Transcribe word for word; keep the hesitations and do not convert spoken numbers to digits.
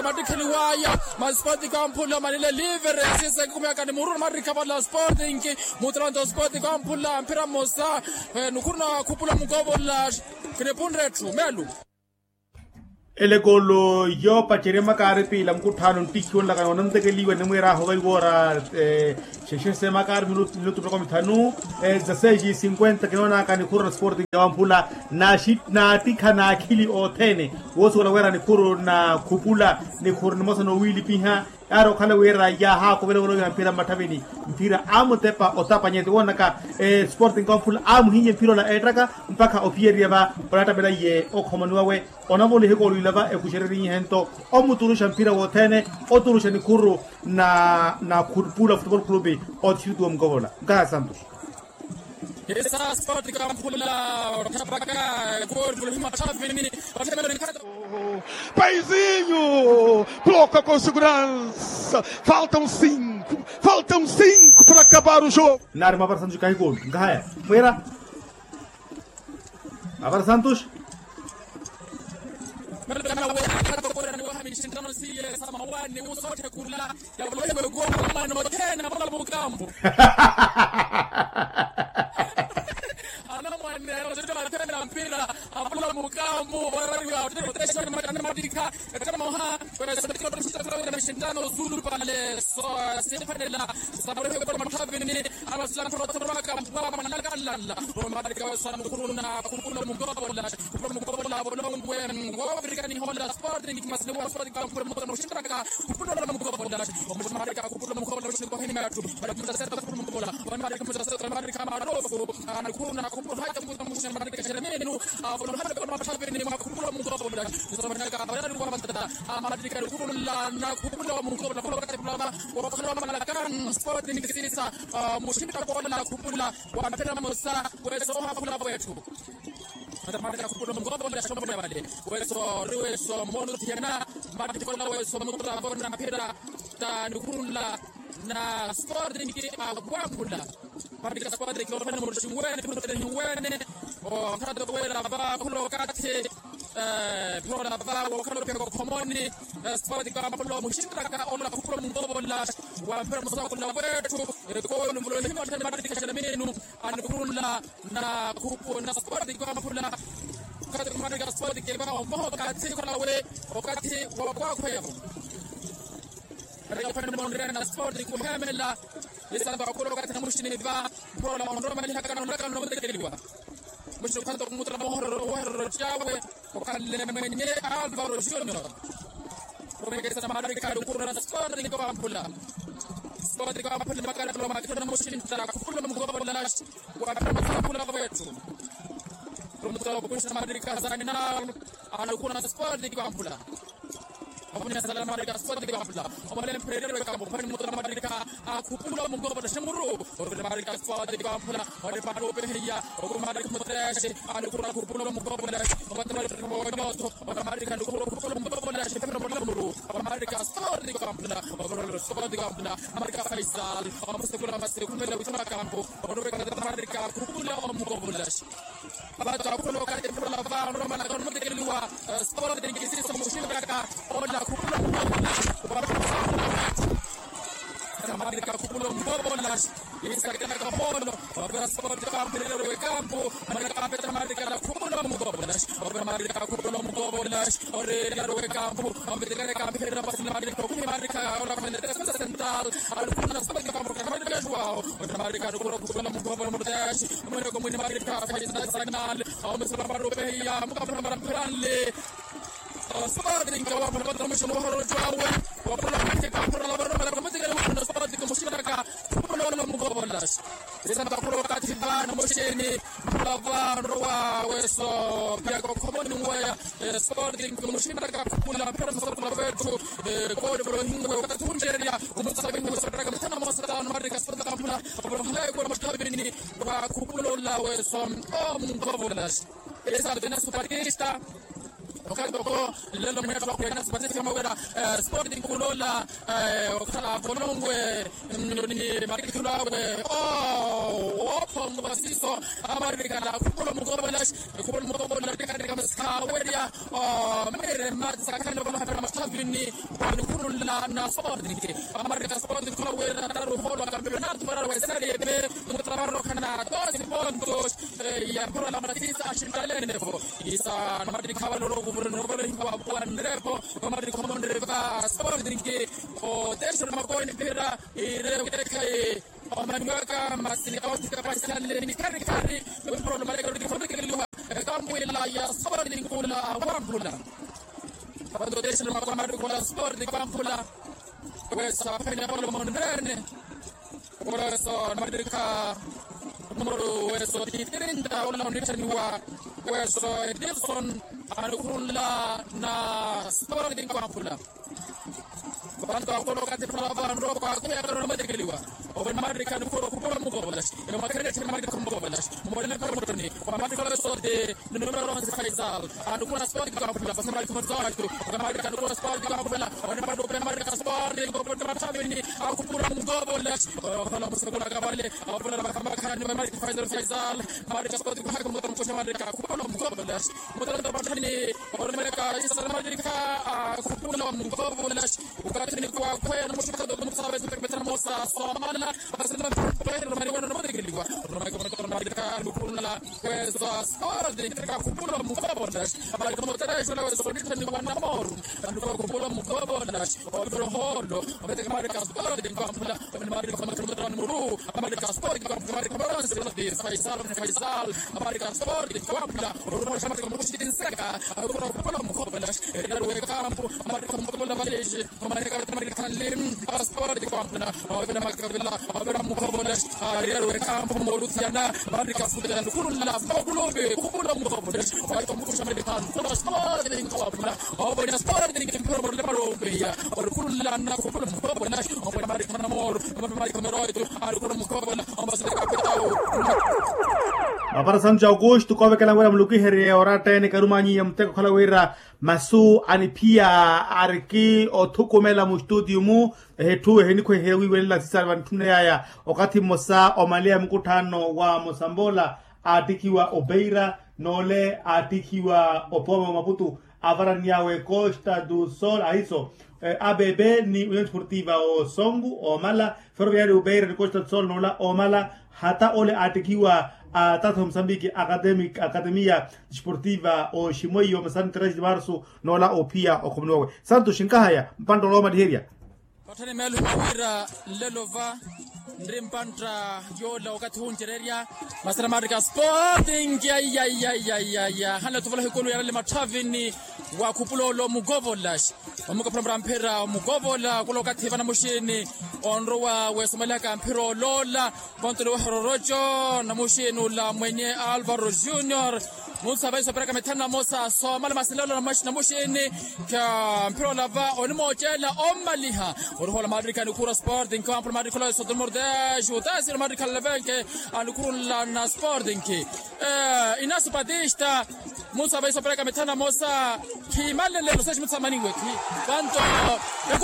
Madikali waya Maspoti Kampula Manila Liver Sisa Kumaka Muru Marikabala Sporting Mutrando Spoti Kampula Pira Mosa Nukuna Kupula Mugobola Krepun Retro Melu ele golo yo pacherema kare pi lam kuthanu tikyon laga onante ke liwe nemera hogai gora sheshe se makar minuto minuto ko mithanu zaseji cinquenta ke ona kani khur Sporting Kampula na shit na tikana khili othene woso la wera ni khuru na kupula ni khur ni mosono wili piha aro khala wera ya ha ko velo velo mpira matavini mpira amutepa otapa nyete wona ka Sporting Kampula am hinye mpira la etraka mpaka opieria ba plata bela ye okhomanuwe onamole he golu lava e kushereri hento omuturu shampira wothene oturu shani khuru na na Kupula Football Club o tidu mgovola ga Santos esa Sporting Kampula tabaka gol pelo matavini Paizinho bloca com segurança. Faltam cinco. Faltam cinco para acabar o jogo. Narma para Santos cai gol. Gaia. Fuera. Agora Santos. na Sporting Kampula Partika Sporting Kampula Murshimwene Murshimwene o kada kwela ba kulo kate eh pora ba o kulo peko komoni Sporting Kampula mushindra ka ola kulo mbobola wa pera musa kulo wetu ko no mulo hima tena Partika Shamenu an kulla na kupo na Sporting Kampula kada Partika Sporting Kampula mo kate kulo we o kate wa kwa kwa Rega Mondre na Sporting kuhamela lisa ba kulo kate na mushini ba prola mondro mali hakana ndaka no mtekeliwa musho kanto kumutra mohoro wahoro chawe okalle menye Alvaro Junior Romege sana madari ka kulo na Sporting Kampula Sporting Kampula makala kulo makana mushini tara kulo mgobola wa kama kulo wetu Promotor kushina madari ka zanina anakuna Sporting Kampula Omnya salama Marika Sporting Kampula omale mpredero kambo pani mutra Marika akupula mungobola shimuru ore Marika Sporting Kampula ore paro pehiya ore Marika mutrashe anukura kupula mungobola omatra moto ore Marika kupula kupula mungobola shimuru muru ore Marika Sporting Kampula ore Sporting Kampula Marika Faisal amusukura masse kumela wituma kampo ore Marika kupula mungobola abata kupula kate kupula ba ore Marika mutekeliwa Sporting kisisa mushindaka ola kupula Marika kupula mbobola isa kana kapono obra Sporting Kampula ro campo Marika petra Marika kupula mbobola obra Marika kupula mbobola ore ro campo obra Kampula pasna Marika kupula Marika ora penetração central alcuna Sporting Kampula Marika joao obra Marika kupula kupula mbobola mordash Marika como Marika faz na signal ao mesmo para o peia mukapra marapranle Sporting Kampula patra mishno horo joao obra Marika kupula obra Marika mutekela Sporting mushiraka kupula mbobola Esa bakuro katiba na mosheni baba roa weso pia ko komoni moya Sporting mushiraka kupula pera Sporting wetu kodi bro hingo katunjeria umutsabe ngo saraka mtana mosata Marika Sporting Kampula obra halai ko mashtabini ba kupula la weso om mbobola Esa bena superista wakati lelo mwenye kwa kuna sport kama wera Sporting kulola wakala bolongwe ni mariki kulawe oh opo mbasiso amarika la kulo mugobalash kulo mugobalash katika maskaweria mere matsa kana bala hapa mastafini kulo la na Sporting amarika Sporting kulowe na ruholo campeonato para o Serie B no trabalho kana doze pontos ya por la matisa ashindalene isa namadi kawalo kubur nobole kwa bwanrepo namadi komondreva Sporting o desho makoni pira ire kai o manwaka masini autika pasale ni kari kari pro la male ko fikirwa kampo ila ya Sporting kula wambula quando desho makoni kwa Sporting wambula questa pena por lo mondrene por eso namadi ka numero eso treinta wala nitani wa eso Edison alikulla na Sporting kwapula bantu akolo kati fala ro kwa kwa ro madekeliwa o ben marika no ko ko mo ko balas e ma kare te marika ko balas mo le ko motoni o ma ko so de numero onze Faisal anu ko Sporting kwapula basa marika mo zato o marika no ko Sporting kwapula o ne bado ben marika Sporting ko ko tabini akupura mo ko balas o fala mo ko la kabale o fala ba kama kan marika Faisal Faisal marika Sporting ko ko mo ko marika ko ko mo ko balas mo to batani o marika isa marika akupura mo ko balas ni kwa kwa na mshaka ndo msabe tupetra mosa somala basema kwa mari wana ndo ngeliwa roma kwa kwa mari ka lukula kwa Sporting ka kupula mukabona abali kama tara shula wa Sporting ni wana moru ndo kwa kupula mukabona obro holo obete mari ka Sporting kwa kupula mari kama kama muru abali ka Sporting kwa mari kama ronse ndo Faisal Faisal abali ka Sporting kwa kupula roma kama kama mshiki saka obro kupula mukabona ndo kwa kampo mari kama kupula valeje mari Amerikalim Sporting kwapna obena makabila obena mukobolas ariero campo molutiana Amerika Sudan kurulla fokulobe kubula mukobolas waito mukusha Amerikan Sporting kwapna obena Sporting kimpero le parobeya kurulla na kubula mukobolas obena Amerika na mor obena Amerika meroito ariero mukobolas obena kapitao Para Santo Augusto kwa kala wera mluki here orata ne karumanyi yamteko kala wera masu anipia arki otukomela mu studio mu hetu heni ko hewi wela sisa vantune yaya wakati mosa omalia mkutano wa Mosambola atikiwa Obeira nole atikiwa Opomo Maputo avaraniawe Costa do Sol aiso eh, A B B ni União Sportiva o Songo o Mala Ferroviário Obeira ni Costa do Sol nola o Mala hata ole atikiwa a Tata Mozambique Academic Academia Sportiva o Shimoyo masan três de março nola o Pia o Komnowe Santo Shinkahaya mpando Roma diheria Watani melu mawira lelova ndrimpanta yola wakati hunjereria masana marika Sporting ya ya ya ya ya ya hala tuvala hikulu ya le matavini wa kupulolo mugobolash omuka program mpera mugobola kulokati bana mushini onrowa wesomalaka mpiro lola kontolo hororojo na mushini la mwenye Alvaro Junior Musa baisa pereka metana Musa so mala masilolo na mashi na mushini ka mpiro lava onimojela omaliha orhola marika nukura Sporting kampo marika lo so demordash utasir marika levenke anukura na Sporting eh inasu padista Musa baisa pereka metana Musa kimale lelo sesh mutsamani weki kanto